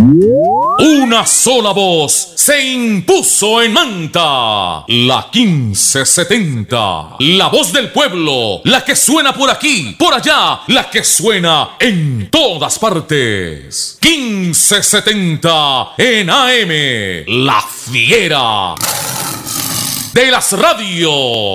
Una sola voz se impuso en Manta. La 1570. La voz del pueblo. La que suena por aquí, por allá. La que suena en todas partes. 1570 en AM. La fiera de las radios.